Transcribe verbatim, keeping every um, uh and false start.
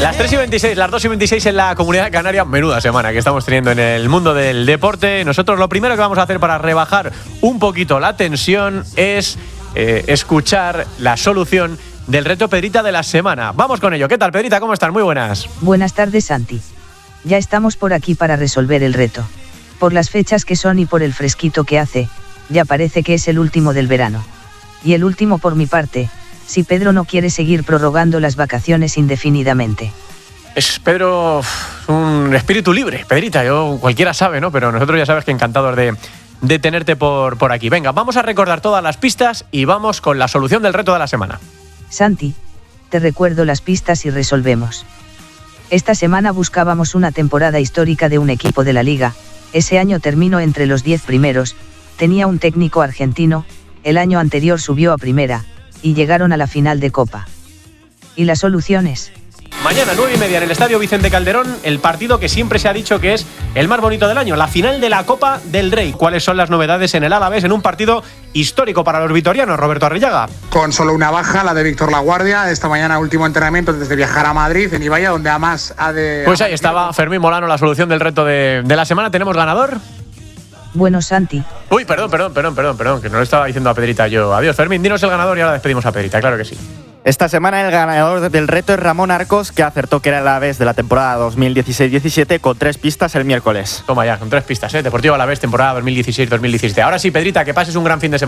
Las tres y veintiséis, las dos y veintiséis en la Comunidad Canaria. Menuda semana que estamos teniendo en el mundo del deporte. Nosotros lo primero que vamos a hacer para rebajar un poquito la tensión es eh, escuchar la solución del reto Pedrita de la semana. Vamos con ello. ¿Qué tal, Pedrita? ¿Cómo estás? Muy buenas. Buenas tardes, Santi. Ya estamos por aquí para resolver el reto. Por las fechas que son y por el fresquito que hace, ya parece que es el último del verano. Y el último por mi parte, si Pedro no quiere seguir prorrogando las vacaciones indefinidamente. Es Pedro un espíritu libre, Pedrita, yo cualquiera sabe, ¿no? Pero nosotros ya sabes que encantados de, de tenerte por, por aquí. Venga, vamos a recordar todas las pistas y vamos con la solución del reto de la semana. Santi, te recuerdo las pistas y resolvemos. Esta semana buscábamos una temporada histórica de un equipo de la Liga. Ese año terminó entre los diez primeros, tenía un técnico argentino, el año anterior subió a primera, y llegaron a la final de Copa. ¿Y las soluciones? Mañana, nueve y media, en el Estadio Vicente Calderón, el partido que siempre se ha dicho que es el más bonito del año, la final de la Copa del Rey. ¿Cuáles son las novedades en el Alavés en un partido histórico para los vitorianos, Roberto Arrillaga? Con solo una baja, la de Víctor Laguardia, esta mañana último entrenamiento antes de viajar a Madrid, en Ibaya, donde además ha de... Pues ahí estaba Fermín Molano, la solución del reto de, de la semana. ¿Tenemos ganador? Bueno, Santi. Uy, perdón, perdón, perdón, perdón, perdón, que no le estaba diciendo a Pedrita yo. Adiós, Fermín, dinos el ganador y ahora despedimos a Pedrita, claro que sí. Esta semana el ganador del reto es Ramón Arcos, que acertó que era el Alavés de la temporada dos mil dieciséis diecisiete con tres pistas el miércoles. Toma ya, con tres pistas, ¿eh? Deportivo Alavés, temporada dos mil dieciséis dos mil diecisiete. Ahora sí, Pedrita, que pases un gran fin de semana.